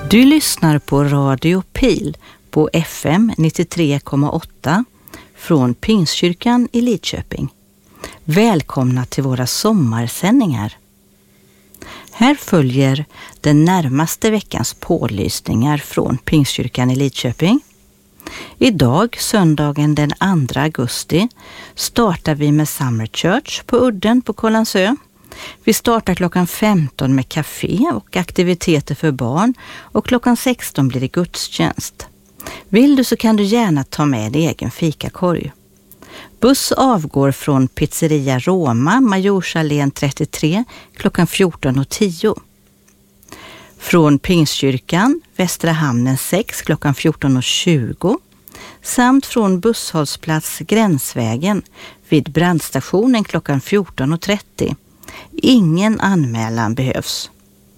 Du lyssnar på Radio Pil på FM 93,8 från Pingstkyrkan i Lidköping. Välkomna till våra sommarsändningar. Här följer den närmaste veckans pålysningar från Pingstkyrkan i Lidköping. Idag, söndagen den 2 augusti, startar vi med Summer Church på Udden på Kållandsö. Vi startar klockan 15 med café och aktiviteter för barn och klockan 16 blir det gudstjänst. Vill du så kan du gärna ta med din egen fikakorg. Buss avgår från Pizzeria Roma, Majorsalén 33, klockan 14.10. Från Pingstkyrkan, Västra Hamnen 6, klockan 14.20. Samt från busshållplats Gränsvägen vid brandstationen klockan 14.30. Ingen anmälan behövs.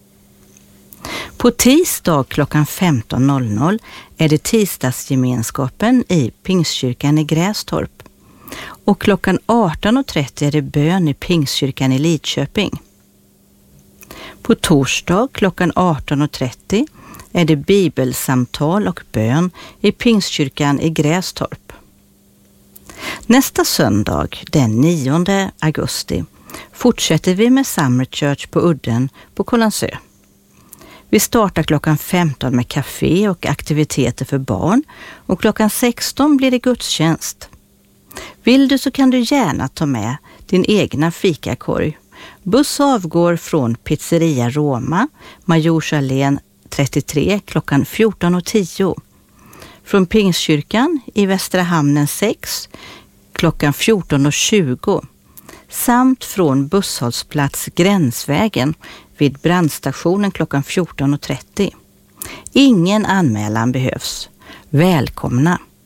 På tisdag klockan 15.00 är det tisdagsgemenskapen i Pingstkyrkan i Grästorp. Och klockan 18.30 är det bön i Pingstkyrkan i Lidköping. På torsdag klockan 18.30 är det bibelsamtal och bön i Pingstkyrkan i Grästorp. Nästa söndag, den 9 augusti, fortsätter vi med Summer Church på Udden på Kållandsö. Vi startar klockan 15 med café och aktiviteter för barn och klockan 16 blir det gudstjänst. Vill du så kan du gärna ta med din egna fikakorg. Buss avgår från Pizzeria Roma, Majorsalén 33 klockan 14.10. Från Pingstkyrkan i Västra Hamnen 6 klockan 14.20. Samt från busshållplats Gränsvägen vid brandstationen klockan 14.30. Ingen anmälan behövs. Välkomna!